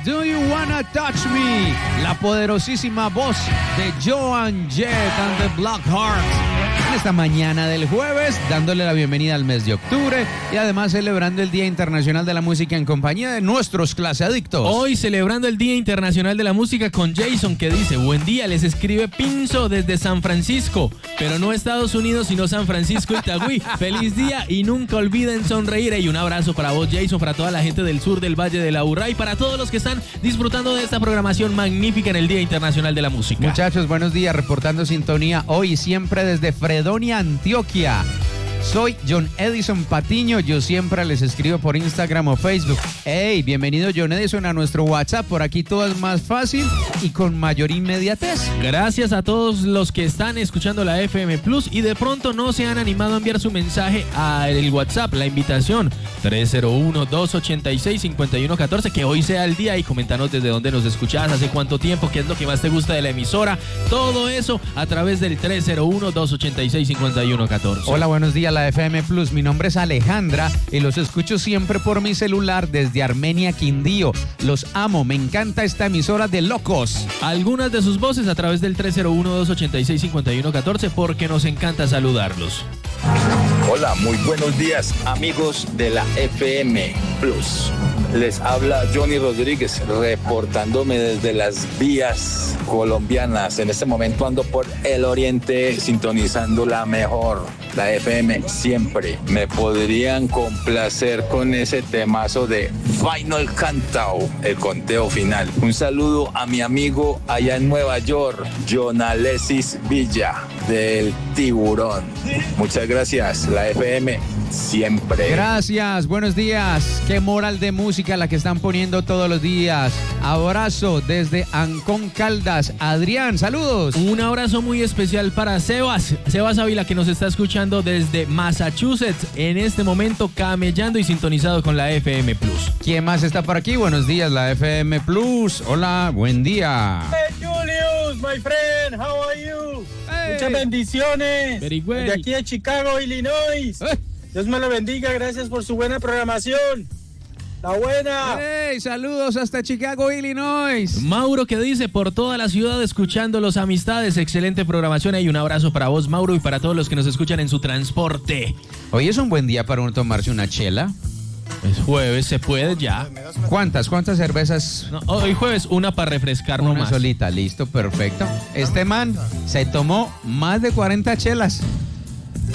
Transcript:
Do You Wanna Touch Me? La poderosísima voz de Joan Jett and the Blackhearts. En esta mañana del jueves, dándole la bienvenida al mes de octubre y además celebrando el Día Internacional de la Música en compañía de nuestros clase adictos. Hoy celebrando el Día Internacional de la Música con Jason, que dice: buen día, les escribe Pinzo desde San Francisco, pero no Estados Unidos sino San Francisco y Itagüí. Feliz día y nunca olviden sonreír. Y un abrazo para vos, Jason, para toda la gente del sur del Valle de la Aburrá y para todos los que están disfrutando de esta programación magnífica en el Día Internacional de la Música. Muchachos, buenos días, reportando sintonía hoy y siempre desde Fredonia, Antioquia. Soy John Edison Patiño, yo siempre les escribo por Instagram o Facebook. Hey, bienvenido John Edison a nuestro WhatsApp, por aquí todo es más fácil y con mayor inmediatez. Gracias a todos los que están escuchando la FM Plus y de pronto no se han animado a enviar su mensaje al WhatsApp, la invitación 301-286-5114, que hoy sea el día y comentanos desde dónde nos escuchás, hace cuánto tiempo, qué es lo que más te gusta de la emisora, todo eso a través del 301-286-5114. Hola, buenos días, la FM Plus. Mi nombre es Alejandra y los escucho siempre por mi celular desde Armenia, Quindío. Los amo, me encanta esta emisora de locos. Algunas de sus voces a través del 301-286-5114 porque nos encanta saludarlos. Hola, muy buenos días, amigos de la FM Plus. Les habla Johnny Rodríguez, reportándome desde las vías colombianas. En este momento ando por el oriente, sintonizando la mejor, la FM siempre. Me podrían complacer con ese temazo de Final Countdown, el conteo final. Un saludo a mi amigo allá en Nueva York, John Alexis Villa, del Tiburón. Muchas gracias, la FM siempre. Gracias, buenos días. Qué moral de música la que están poniendo todos los días. Abrazo desde Ancón, Caldas. Adrián, saludos. Un abrazo muy especial para Sebas Ávila, que nos está escuchando desde Massachusetts, en este momento camellando y sintonizado con la FM Plus. ¿Quién más está por aquí? Buenos días, la FM Plus. Hola, buen día. Hey Julius, my friend, how are you? Hey. Muchas bendiciones. De aquí de Chicago, Illinois. Dios me lo bendiga, gracias por su buena programación. La buena. Hey, saludos hasta Chicago, Illinois. Mauro, que dice: por toda la ciudad escuchando los amistades, excelente programación. Y un abrazo para vos, Mauro, y para todos los que nos escuchan en su transporte. Hoy es un buen día para uno tomarse una chela. Es jueves, se puede ya. ¿Cuántas cervezas? No, hoy jueves, una para refrescar nomás. Una solita, listo, perfecto. Este man se tomó más de 40 chelas.